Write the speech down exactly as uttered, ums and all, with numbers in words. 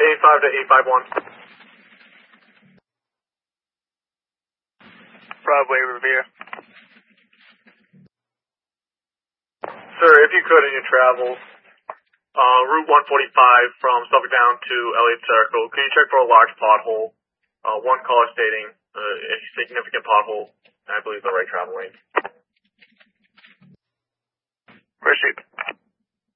eighty-five to eight five one. Broadway, Revere. Sir, if you could in your travels, uh, Route one forty-five from Suffolk down to Elliott Circle, can you check for a large pothole? Uh, one caller stating uh, a significant pothole, and I believe the right travel lane. Received.